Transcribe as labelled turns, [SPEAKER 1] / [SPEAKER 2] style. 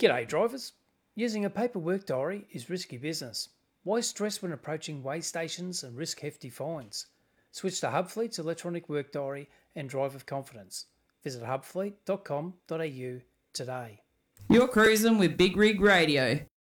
[SPEAKER 1] G'day drivers. Using a paper work diary is risky business. Why stress when approaching weigh stations and risk hefty fines? Switch to Hubfleet's electronic work diary and drive with confidence. Visit hubfleet.com.au today.
[SPEAKER 2] You're cruising with Big Rig Radio.